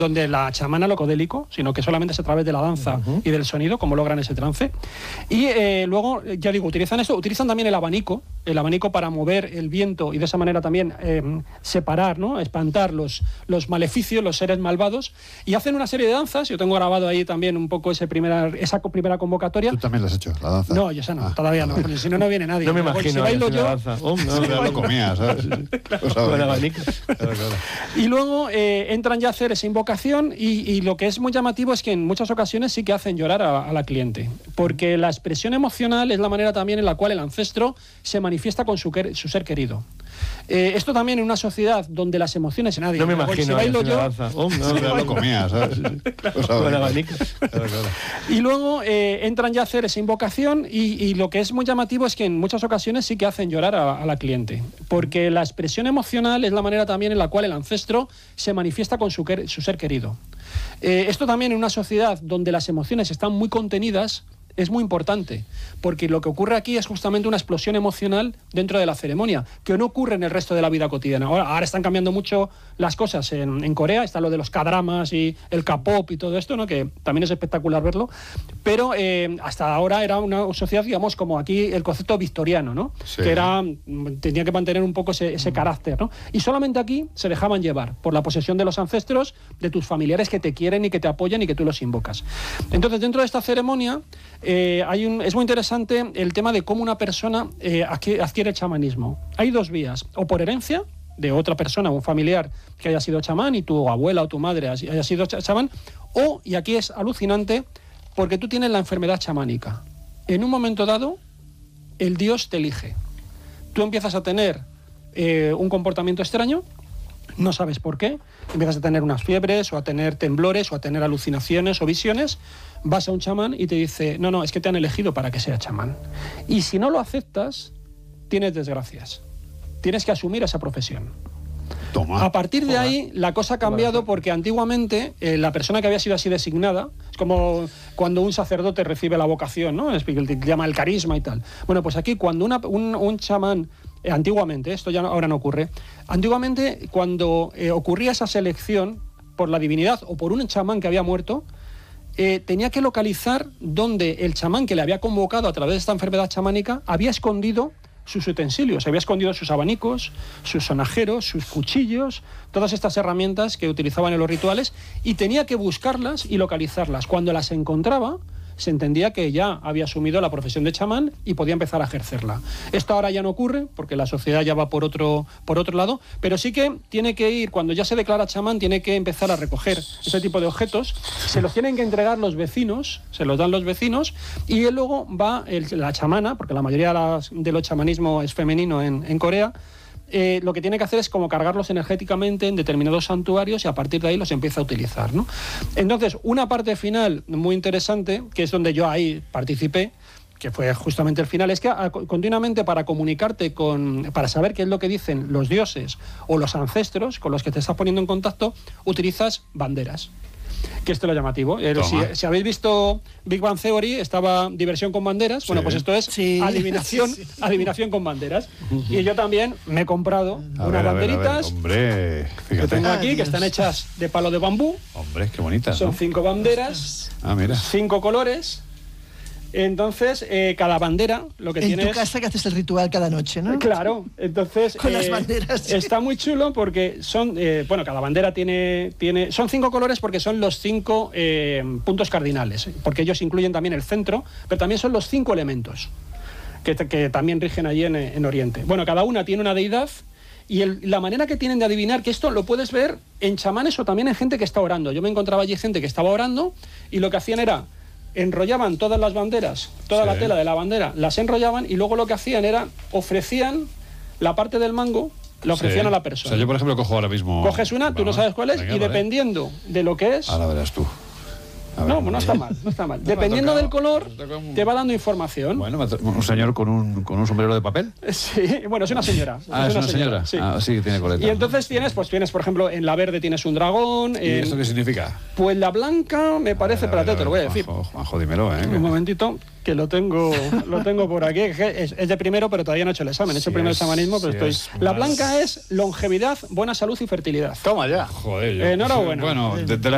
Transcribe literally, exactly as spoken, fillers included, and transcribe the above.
donde la chamana locodélico, sino que solamente es a través de la danza uh-huh. y del sonido, como logran ese trance. Y eh, luego, ya digo, utilizan eso, utilizan también el abanico, el abanico para mover el viento y de esa manera también eh, separar, ¿no? Espantar los, los maleficios, los seres malvados, y hacen una serie de danzas. Yo tengo grabado ahí también un poco ese primera, esa primera convocatoria. ¿Tú también lo has hecho, la danza? No, yo esa no, ah. todavía no, porque si no, no viene nadie. No me imagino. Si bailo yo... danza. Oh, no, sí, no, lo comía, ¿sabes? Claro. Claro, claro. Claro. Y luego eh, entran ya a hacer esa invocación y, y lo que es muy llamativo es que en muchas ocasiones sí que hacen llorar a, a la cliente, porque la expresión emocional es la manera también en la cual el ancestro se manifiesta con su, su ser querido. Eh, esto también en una sociedad donde las emociones nadie. No me imagino. Si bailo yo, oh, no, sí, no, lo comía, ¿sabes? Claro. Claro, claro. Y luego eh, entran ya a hacer esa invocación y, y lo que es muy llamativo es que en muchas ocasiones sí que hacen llorar a, a la cliente, porque la expresión emocional es la manera también en la cual el ancestro se manifiesta con su, su ser querido. Eh, esto también en una sociedad donde las emociones están muy contenidas es muy importante, porque lo que ocurre aquí es justamente una explosión emocional dentro de la ceremonia, que no ocurre en el resto de la vida cotidiana. Ahora, ahora están cambiando mucho las cosas en, en Corea, está lo de los K-dramas y el K-pop y todo esto, ¿no? Que también es espectacular verlo, pero eh, hasta ahora era una sociedad, digamos, como aquí el concepto victoriano, ¿no? Sí. Que era, tenía que mantener un poco ese, ese carácter, ¿no? Y solamente aquí se dejaban llevar por la posesión de los ancestros, de tus familiares que te quieren y que te apoyan y que tú los invocas. Entonces, dentro de esta ceremonia, Eh, hay un, es muy interesante el tema de cómo una persona eh, adquiere el chamanismo. Hay dos vías, o por herencia de otra persona, un familiar que haya sido chamán y tu abuela o tu madre haya sido chamán, o, y aquí es alucinante, porque tú tienes la enfermedad chamánica. En un momento dado, el dios te elige. Tú empiezas a tener eh, un comportamiento extraño, no sabes por qué, empiezas a tener unas fiebres o a tener temblores o a tener alucinaciones o visiones, vas a un chamán y te dice, no, no, es que te han elegido para que sea chamán. Y si no lo aceptas, tienes desgracias. Tienes que asumir esa profesión. Toma. A partir de ahí, la cosa ha cambiado porque antiguamente eh, la persona que había sido así designada, es como cuando un sacerdote recibe la vocación, ¿no? Es que te llama el carisma y tal. Bueno, pues aquí cuando una, un, un chamán, eh, antiguamente, esto ya no, ahora no ocurre, antiguamente cuando eh, ocurría esa selección por la divinidad o por un chamán que había muerto, Eh, tenía que localizar dónde el chamán que le había convocado a través de esta enfermedad chamánica había escondido sus utensilios, había escondido sus abanicos, sus sonajeros, sus cuchillos, todas estas herramientas que utilizaban en los rituales, y tenía que buscarlas y localizarlas. Cuando las encontraba, se entendía que ya había asumido la profesión de chamán y podía empezar a ejercerla. Esto ahora ya no ocurre, porque la sociedad ya va por otro, por otro lado, pero sí que tiene que ir, cuando ya se declara chamán, tiene que empezar a recoger ese tipo de objetos, se los tienen que entregar los vecinos, se los dan los vecinos, y él luego va, el, la chamana, porque la mayoría de, las, de los chamanismo es femenino en, en Corea, Eh, lo que tiene que hacer es como cargarlos energéticamente en determinados santuarios y a partir de ahí los empieza a utilizar, ¿no? Entonces, una parte final muy interesante, que es donde yo ahí participé, que fue justamente el final, es que a, continuamente para comunicarte con, para saber qué es lo que dicen los dioses o los ancestros con los que te estás poniendo en contacto, utilizas banderas. Que esto es lo llamativo. Eh, si, si habéis visto Big Bang Theory, estaba diversión con banderas. Sí. Bueno, pues esto es sí. adivinación, sí, sí. adivinación con banderas. Uh-huh. Y yo también me he comprado a unas ver, banderitas. A ver, a ver. Hombre, fíjate. Que tengo aquí, ah, que están hechas de palo de bambú. Hombre, qué bonitas. Son ¿no? cinco banderas. Ah, mira. Cinco colores. Entonces, eh, cada bandera lo que en tiene tu es... casa que haces el ritual cada noche, ¿no? Claro, entonces... Con eh, las banderas. Sí. Está muy chulo porque son... Eh, bueno, cada bandera tiene, tiene... Son cinco colores porque son los cinco eh, puntos cardinales, porque ellos incluyen también el centro, pero también son los cinco elementos que, que también rigen allí en, en Oriente. Bueno, cada una tiene una deidad y el, la manera que tienen de adivinar, que esto lo puedes ver en chamanes o también en gente que está orando. Yo me encontraba allí gente que estaba orando y lo que hacían era... enrollaban todas las banderas, toda sí. la tela de la bandera, las enrollaban y luego lo que hacían era, ofrecían la parte del mango, la ofrecían sí. a la persona. O sea, yo por ejemplo cojo ahora mismo... Coges una, tú no sabes cuál es, venga, y vale. dependiendo de lo que es... Ahora verás tú. Ver, no, no está mal, no está mal. Dependiendo del color, te va dando información. Bueno, un señor con un, con un sombrero de papel. Sí, bueno, es una señora. Ah, es una, es una señora. señora. Sí. Ah, sí, que tiene coleta. Y entonces tienes, pues tienes, por ejemplo, en la verde tienes un dragón. ¿Y en... esto qué significa? Pues la blanca me parece, espérate, te lo voy a decir. Juanjo, Juanjo, dímelo, ¿eh? Un momentito, que lo tengo, lo tengo por aquí. Es, es de primero, pero todavía no he hecho el examen. He hecho sí el primer chamanismo, pero sí estoy... La blanca es longevidad, buena salud y fertilidad. Toma ya. Joder. Yo... Enhorabuena. Bueno, de, de la